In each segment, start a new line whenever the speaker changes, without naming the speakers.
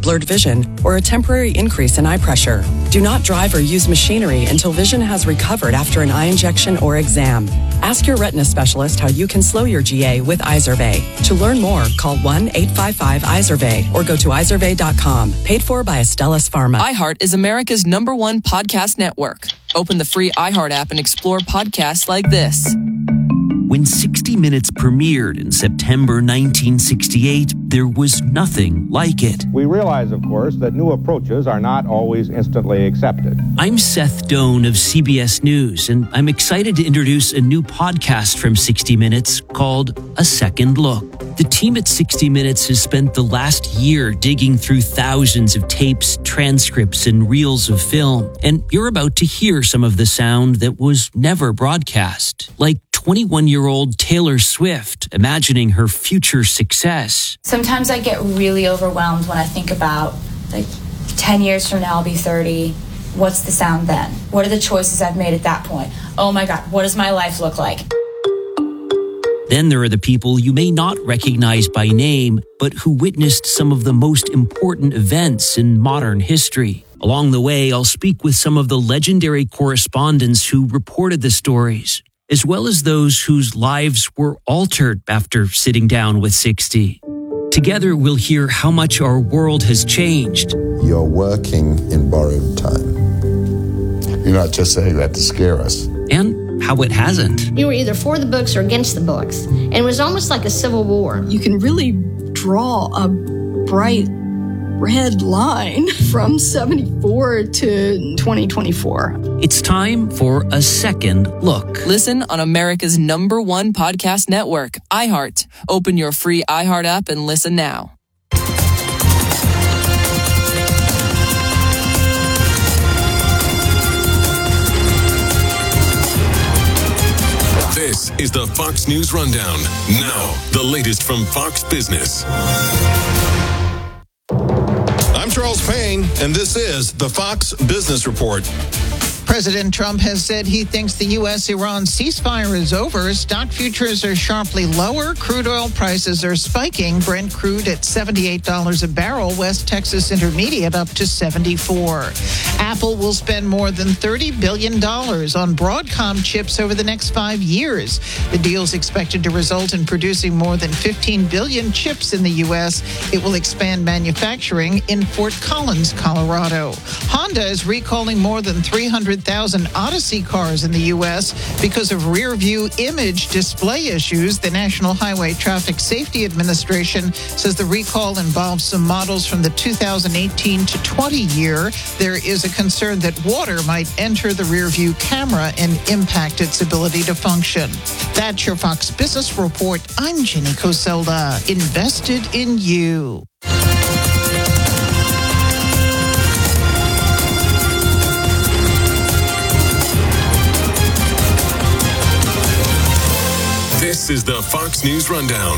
blurred vision, or a temporary increase in eye pressure. Do not drive or use machinery until vision has recovered after an eye injection or exam. Ask your retina specialist how you can slow your GA with Izervay. To learn more, call 1-855-IZERVAY or go to izervay.com. Paid for by Astellas Pharma.
iHeart is America's #1 podcast network. Open the free iHeart app and explore podcasts like this.
When 60 Minutes premiered in September 1968, there was nothing like it.
We realize, of course, that new approaches are not always instantly accepted.
I'm Seth Doan of CBS News, and I'm excited to introduce a new podcast from 60 Minutes called A Second Look. The team at 60 Minutes has spent the last year digging through thousands of tapes, transcripts, and reels of film, and you're about to hear some of the sound that was never broadcast, like 21-year-old Taylor Swift imagining her future success.
Sometimes I get really overwhelmed when I think about, 10 years from now I'll be 30. What's the sound then? What are the choices I've made at that point? Oh my God, what does my life look like?
Then there are the people you may not recognize by name, but who witnessed some of the most important events in modern history. Along the way, I'll speak with some of the legendary correspondents who reported the stories, as well as those whose lives were altered after sitting down with 60. Together, we'll hear how much our world has changed.
You're working in borrowed time. You're not just saying that to scare us.
And how it hasn't.
You were either for the books or against the books. And it was almost like a civil war.
You can really draw a bright red line from 74 to 2024.
It's time for A Second Look.
Listen on America's #1 podcast network, iHeart. Open your free iHeart app and listen now.
This is the Fox News Rundown. Now, the latest from Fox Business.
I'm Charles Payne, and this is the Fox Business Report.
President Trump has said he thinks the U.S.-Iran ceasefire is over. Stock futures are sharply lower. Crude oil prices are spiking. Brent crude at $78 a barrel. West Texas Intermediate up to $74. Apple will spend more than $30 billion on Broadcom chips over the next 5 years. The deal is expected to result in producing more than 15 billion chips in the U.S. It will expand manufacturing in Fort Collins, Colorado. Honda is recalling more than 300,000 Odyssey cars in the U.S. because of rear-view image display issues. The National Highway Traffic Safety Administration says the recall involves some models from the 2018 to 20 year. There is a concern that water might enter the rear-view camera and impact its ability to function. That's your Fox Business Report. I'm Jenny Coselda. Invested in you.
This is the Fox News Rundown.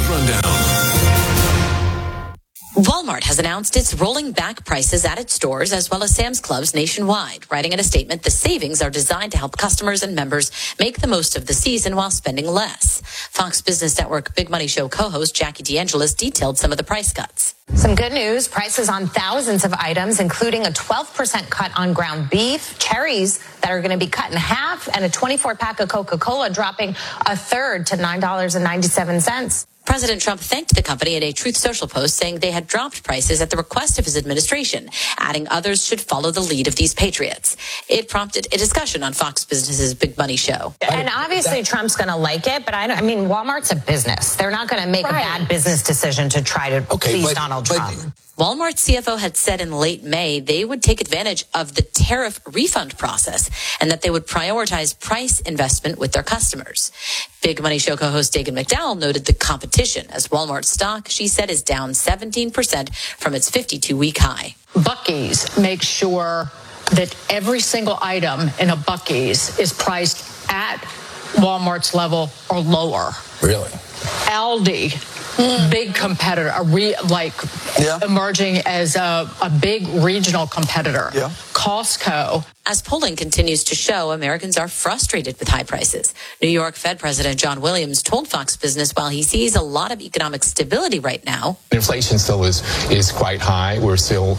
Walmart has announced it's rolling back prices at its stores as well as Sam's Clubs nationwide. Writing in a statement, the savings are designed to help customers and members make the most of the season while spending less. Fox Business Network Big Money Show co-host Jackie DeAngelis detailed some of the price cuts.
Some good news, prices on thousands of items, including a 12% cut on ground beef, cherries that are going to be cut in half, and a 24-pack of Coca-Cola dropping a third to $9.97.
President Trump thanked the company in a Truth Social post, saying they had dropped prices at the request of his administration, adding others should follow the lead of these patriots. It prompted a discussion on Fox Business's Big Money Show.
And obviously Trump's going to like it, but I mean, Walmart's a business. They're not going to make a bad business decision to try to please Donald Trump.
Walmart CFO had said in late May they would take advantage of the tariff refund process and that they would prioritize price investment with their customers. Big Money Show co-host Dagan McDowell noted the competition as Walmart stock, she said, is down 17% from its 52-week high.
Buc-ee's makes sure that every single item in a Buc-ee's is priced at Walmart's level or lower.
Really?
Aldi, big competitor, emerging as a big regional competitor.
Yeah.
Costco.
As polling continues to show, Americans are frustrated with high prices. New York Fed President John Williams told Fox Business while he sees a lot of economic stability right now,
inflation still is quite high. We're still